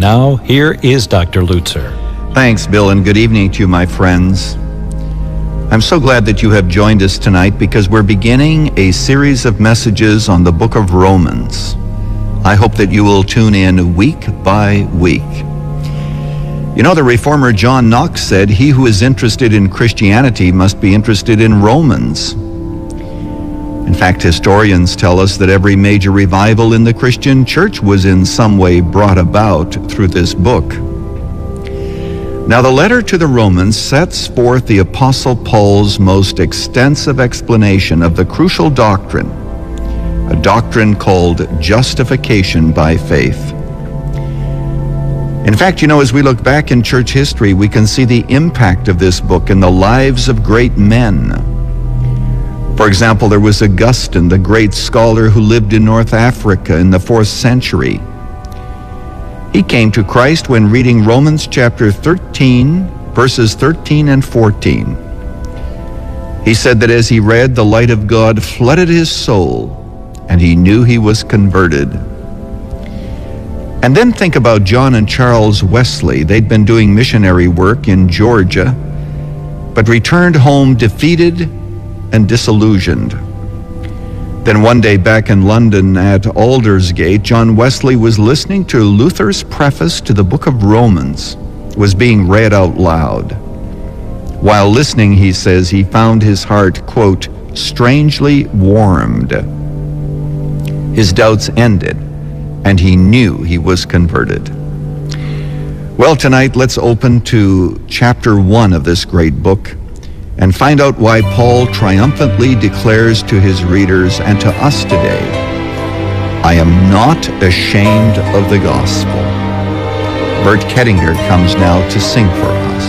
now, here is Dr. Lutzer. Thanks, Bill, and good evening to you, my friends. I'm so glad that you have joined us tonight because we're beginning a series of messages on the book of Romans. I hope that you will tune in week by week. You know, the reformer John Knox said, "He who is interested in Christianity must be interested in Romans." In fact, historians tell us that every major revival in the Christian church was in some way brought about through this book. Now, the letter to the Romans sets forth the Apostle Paul's most extensive explanation of the crucial doctrine, a doctrine called justification by faith. In fact, you know, as we look back in church history, we can see the impact of this book in the lives of great men. For example, there was Augustine, the great scholar who lived in North Africa in the 4th century. He came to Christ when reading Romans chapter 13, verses 13 and 14. He said that as he read, the light of God flooded his soul, and he knew he was converted. And then think about John and Charles Wesley. They'd been doing missionary work in Georgia, but returned home defeated and disillusioned. Then one day back in London at Aldersgate, John Wesley was listening to Luther's preface to the book of Romans. It was being read out loud. While listening, he says, he found his heart, quote, strangely warmed. His doubts ended, and he knew he was converted. Well, tonight, let's open to chapter 1 of this great book and find out why Paul triumphantly declares to his readers and to us today, "I am not ashamed of the gospel." Bert Kettinger comes now to sing for us.